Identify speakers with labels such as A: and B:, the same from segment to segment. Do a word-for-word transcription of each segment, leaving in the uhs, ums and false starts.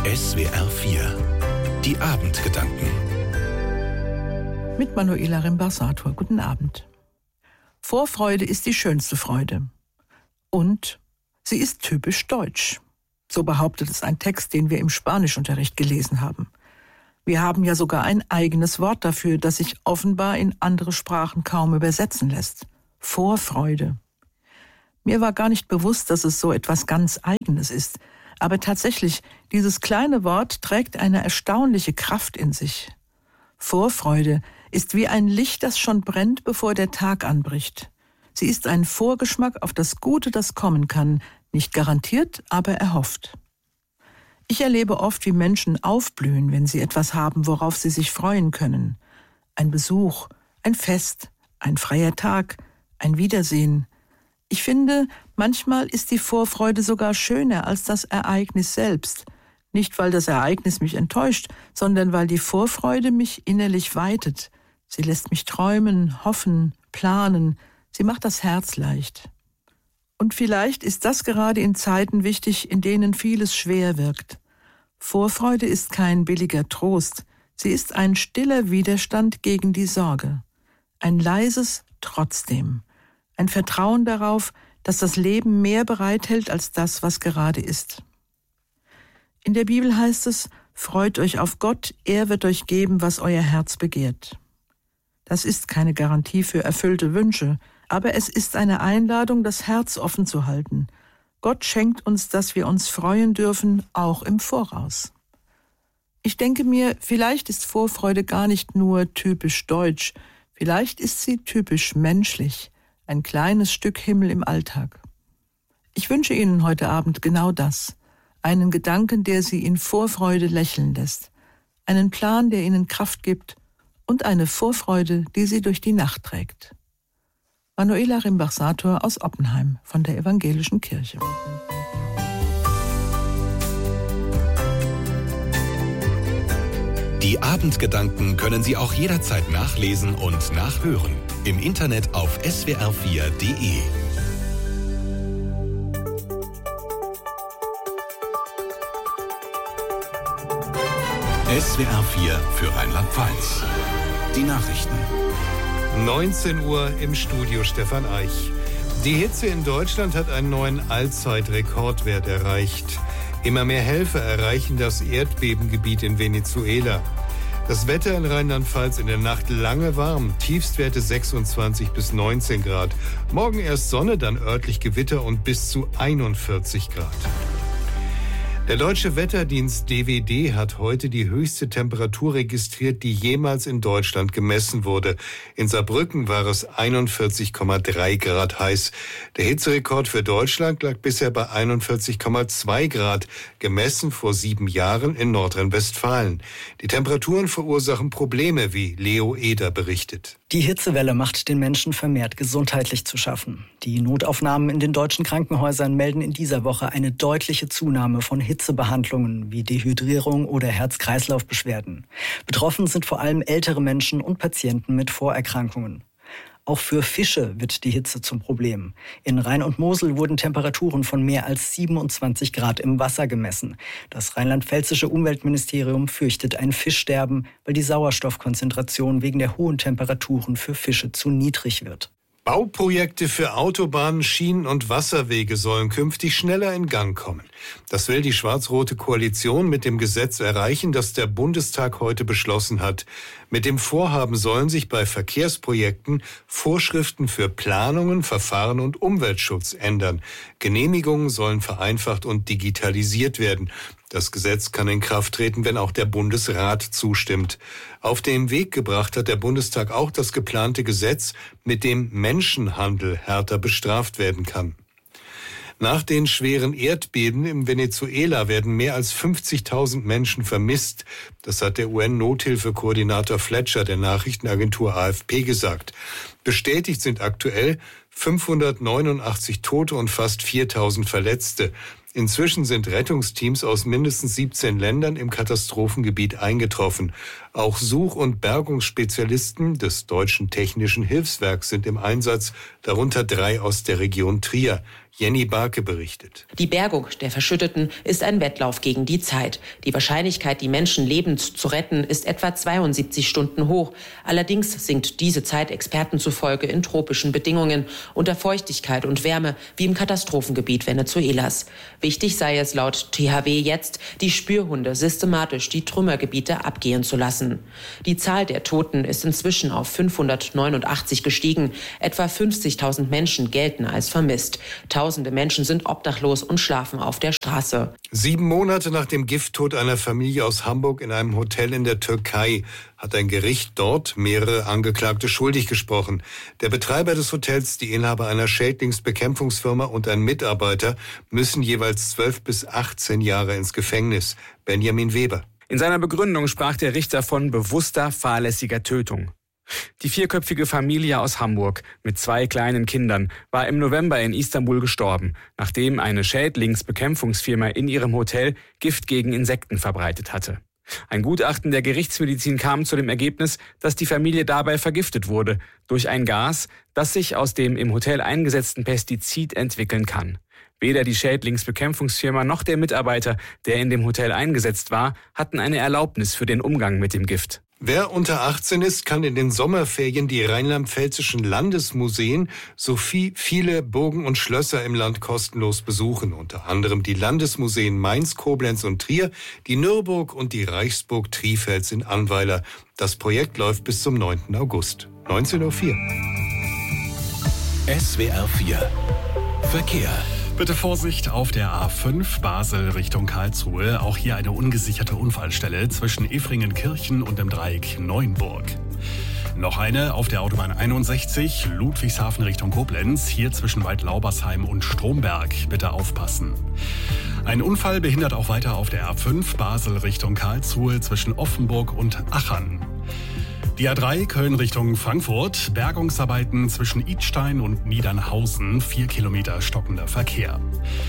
A: S W R vier. Die Abendgedanken.
B: Mit Manuela Rimbach-Sator. Guten Abend. Vorfreude ist die schönste Freude. Und sie ist typisch deutsch. So behauptet es ein Text, den wir im Spanischunterricht gelesen haben. Wir haben ja sogar ein eigenes Wort dafür, das sich offenbar in andere Sprachen kaum übersetzen lässt. Vorfreude. Mir war gar nicht bewusst, dass es so etwas ganz Eigenes ist. Aber tatsächlich, dieses kleine Wort trägt eine erstaunliche Kraft in sich. Vorfreude ist wie ein Licht, das schon brennt, bevor der Tag anbricht. Sie ist ein Vorgeschmack auf das Gute, das kommen kann, nicht garantiert, aber erhofft. Ich erlebe oft, wie Menschen aufblühen, wenn sie etwas haben, worauf sie sich freuen können. Ein Besuch, ein Fest, ein freier Tag, ein Wiedersehen. Ich finde, manchmal ist die Vorfreude sogar schöner als das Ereignis selbst. Nicht, weil das Ereignis mich enttäuscht, sondern weil die Vorfreude mich innerlich weitet. Sie lässt mich träumen, hoffen, planen. Sie macht das Herz leicht. Und vielleicht ist das gerade in Zeiten wichtig, in denen vieles schwer wirkt. Vorfreude ist kein billiger Trost. Sie ist ein stiller Widerstand gegen die Sorge. Ein leises Trotzdem. Ein Vertrauen darauf, dass das Leben mehr bereithält als das, was gerade ist. In der Bibel heißt es, freut euch auf Gott, er wird euch geben, was euer Herz begehrt. Das ist keine Garantie für erfüllte Wünsche, aber es ist eine Einladung, das Herz offen zu halten. Gott schenkt uns, dass wir uns freuen dürfen, auch im Voraus. Ich denke mir, vielleicht ist Vorfreude gar nicht nur typisch deutsch, vielleicht ist sie typisch menschlich. Ein kleines Stück Himmel im Alltag. Ich wünsche Ihnen heute Abend genau das. Einen Gedanken, der Sie in Vorfreude lächeln lässt. Einen Plan, der Ihnen Kraft gibt. Und eine Vorfreude, die Sie durch die Nacht trägt. Manuela Rimbach-Sator aus Oppenheim von der Evangelischen Kirche.
A: Die Abendgedanken können Sie auch jederzeit nachlesen und nachhören. Im Internet auf S W R vier Punkt de. S W R vier für Rheinland-Pfalz. Die Nachrichten.
C: neunzehn Uhr im Studio Stefan Eich. Die Hitze in Deutschland hat einen neuen Allzeitrekordwert erreicht. Immer mehr Helfer erreichen das Erdbebengebiet in Venezuela. Das Wetter in Rheinland-Pfalz in der Nacht lange warm, Tiefstwerte sechsundzwanzig bis neunzehn Grad. Morgen erst Sonne, dann örtlich Gewitter und bis zu einundvierzig Grad. Der Deutsche Wetterdienst D W D hat heute die höchste Temperatur registriert, die jemals in Deutschland gemessen wurde. In Saarbrücken war es einundvierzig Komma drei Grad heiß. Der Hitzerekord für Deutschland lag bisher bei einundvierzig Komma zwei Grad, gemessen vor sieben Jahren in Nordrhein-Westfalen. Die Temperaturen verursachen Probleme, wie Leo Eder berichtet.
D: Die Hitzewelle macht den Menschen vermehrt gesundheitlich zu schaffen. Die Notaufnahmen in den deutschen Krankenhäusern melden in dieser Woche eine deutliche Zunahme von Hitzebehandlungen wie Dehydrierung oder Herz-Kreislauf-Beschwerden. Betroffen sind vor allem ältere Menschen und Patienten mit Vorerkrankungen. Auch für Fische wird die Hitze zum Problem. In Rhein und Mosel wurden Temperaturen von mehr als siebenundzwanzig Grad im Wasser gemessen. Das rheinland-pfälzische Umweltministerium fürchtet ein Fischsterben, weil die Sauerstoffkonzentration wegen der hohen Temperaturen für Fische zu niedrig wird.
C: Bauprojekte für Autobahnen, Schienen und Wasserwege sollen künftig schneller in Gang kommen. Das will die schwarz-rote Koalition mit dem Gesetz erreichen, das der Bundestag heute beschlossen hat. Mit dem Vorhaben sollen sich bei Verkehrsprojekten Vorschriften für Planungen, Verfahren und Umweltschutz ändern. Genehmigungen sollen vereinfacht und digitalisiert werden. Das Gesetz kann in Kraft treten, wenn auch der Bundesrat zustimmt. Auf den Weg gebracht hat der Bundestag auch das geplante Gesetz, mit dem Menschenhandel härter bestraft werden kann. Nach den schweren Erdbeben im Venezuela werden mehr als fünfzigtausend Menschen vermisst. Das hat der U N-Nothilfekoordinator Fletcher der Nachrichtenagentur A F P gesagt. Bestätigt sind aktuell fünfhundertneunundachtzig Tote und fast viertausend Verletzte. Inzwischen sind Rettungsteams aus mindestens siebzehn Ländern im Katastrophengebiet eingetroffen. Auch Such- und Bergungsspezialisten des Deutschen Technischen Hilfswerks sind im Einsatz, darunter drei aus der Region Trier. Jenny Barke berichtet.
E: Die Bergung der Verschütteten ist ein Wettlauf gegen die Zeit. Die Wahrscheinlichkeit, die Menschen lebend zu retten, ist etwa zweiundsiebzig Stunden hoch. Allerdings sinkt diese Zeit Experten zufolge in tropischen Bedingungen unter Feuchtigkeit und Wärme, wie im Katastrophengebiet Venezuelas. Wichtig sei es laut T H W jetzt, die Spürhunde systematisch die Trümmergebiete abgehen zu lassen. Die Zahl der Toten ist inzwischen auf fünfhundertneunundachtzig gestiegen. Etwa fünfzigtausend Menschen gelten als vermisst. Tausende Menschen sind obdachlos und schlafen auf der Straße.
C: Sieben Monate nach dem Gifttod einer Familie aus Hamburg in einem Hotel in der Türkei hat ein Gericht dort mehrere Angeklagte schuldig gesprochen. Der Betreiber des Hotels, die Inhaber einer Schädlingsbekämpfungsfirma und ein Mitarbeiter müssen jeweils zwölf bis achtzehn Jahre ins Gefängnis. Benjamin Weber.
F: In seiner Begründung sprach der Richter von bewusster, fahrlässiger Tötung. Die vierköpfige Familie aus Hamburg mit zwei kleinen Kindern war im November in Istanbul gestorben, nachdem eine Schädlingsbekämpfungsfirma in ihrem Hotel Gift gegen Insekten verbreitet hatte. Ein Gutachten der Gerichtsmedizin kam zu dem Ergebnis, dass die Familie dabei vergiftet wurde durch ein Gas, das sich aus dem im Hotel eingesetzten Pestizid entwickeln kann. Weder die Schädlingsbekämpfungsfirma noch der Mitarbeiter, der in dem Hotel eingesetzt war, hatten eine Erlaubnis für den Umgang mit dem Gift.
C: Wer unter achtzehn ist, kann in den Sommerferien die rheinland-pfälzischen Landesmuseen sowie viele Burgen und Schlösser im Land kostenlos besuchen. Unter anderem die Landesmuseen Mainz, Koblenz und Trier, die Nürburg und die Reichsburg Trifels in Annweiler. Das Projekt läuft bis zum neunten August. neunzehn Uhr vier.
A: S W R vier Verkehr.
G: Bitte Vorsicht auf der A fünf Basel Richtung Karlsruhe. Auch hier eine ungesicherte Unfallstelle zwischen Efringenkirchen und dem Dreieck Neuenburg. Noch eine auf der Autobahn einundsechzig Ludwigshafen Richtung Koblenz. Hier zwischen Waldlaubersheim und Stromberg. Bitte aufpassen. Ein Unfall behindert auch weiter auf der A fünf Basel Richtung Karlsruhe zwischen Offenburg und Achern. Die A drei Köln Richtung Frankfurt, Bergungsarbeiten zwischen Idstein und Niedernhausen, vier Kilometer stockender Verkehr.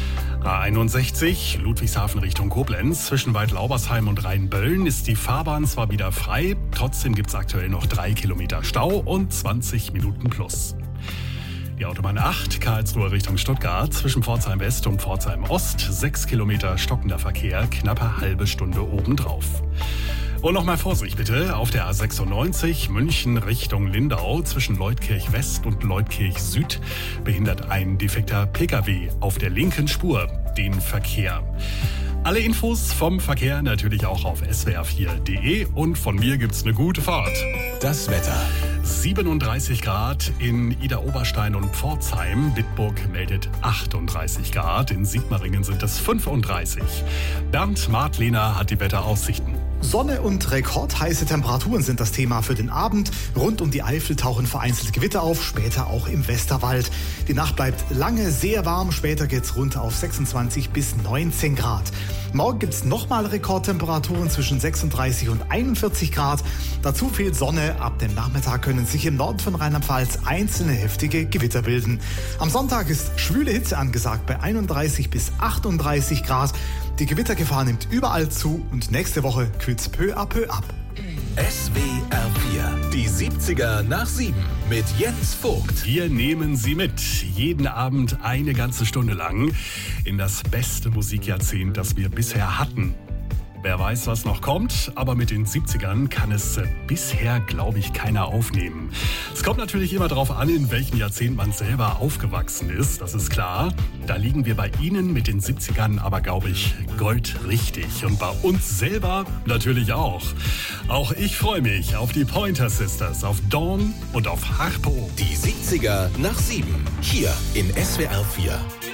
G: A einundsechzig Ludwigshafen Richtung Koblenz, zwischen Waldlaubersheim und Rheinböllen ist die Fahrbahn zwar wieder frei, trotzdem gibt es aktuell noch drei Kilometer Stau und zwanzig Minuten plus. Die Autobahn acht Karlsruhe Richtung Stuttgart, zwischen Pforzheim West und Pforzheim Ost, sechs Kilometer stockender Verkehr, knappe halbe Stunde obendrauf. Und nochmal Vorsicht bitte auf der A sechsundneunzig München Richtung Lindau zwischen Leutkirch West und Leutkirch Süd behindert ein defekter Pkw auf der linken Spur den Verkehr. Alle Infos vom Verkehr natürlich auch auf S W R vier Punkt de und von mir gibt's eine gute Fahrt.
A: Das Wetter.
G: siebenunddreißig Grad in Idar-Oberstein und Pforzheim. Bitburg meldet achtunddreißig Grad. In Sigmaringen sind es fünfunddreißig. Bernd Martlehner hat die Wetteraussichten.
H: Sonne und rekordheiße Temperaturen sind das Thema für den Abend. Rund um die Eifel tauchen vereinzelt Gewitter auf, später auch im Westerwald. Die Nacht bleibt lange sehr warm, später geht's runter auf sechsundzwanzig bis neunzehn Grad. Morgen gibt's nochmal Rekordtemperaturen zwischen sechsunddreißig und einundvierzig Grad. Dazu viel Sonne. Ab dem Nachmittag können sich im Norden von Rheinland-Pfalz einzelne heftige Gewitter bilden. Am Sonntag ist schwüle Hitze angesagt bei einunddreißig bis achtunddreißig Grad. Die Gewittergefahr nimmt überall zu und nächste Woche kühlt's peu à peu ab.
A: S W R vier. Die siebziger nach sieben mit Jens Vogt.
G: Wir nehmen Sie mit, jeden Abend eine ganze Stunde lang, in das beste Musikjahrzehnt, das wir bisher hatten. Wer weiß, was noch kommt, aber mit den siebzigern kann es äh, bisher, glaube ich, keiner aufnehmen. Es kommt natürlich immer darauf an, in welchem Jahrzehnt man selber aufgewachsen ist, das ist klar. Da liegen wir bei Ihnen mit den siebzigern aber, glaube ich, goldrichtig. Und bei uns selber natürlich auch. Auch ich freue mich auf die Pointer Sisters, auf Dawn und auf Harpo.
A: Die siebziger nach sieben. Hier in S W R vier.